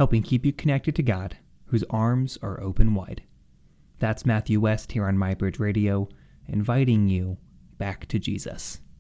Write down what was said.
helping keep you connected to God, whose arms are open wide. That's Matthew West here on MyBridge Radio, inviting you back to Jesus.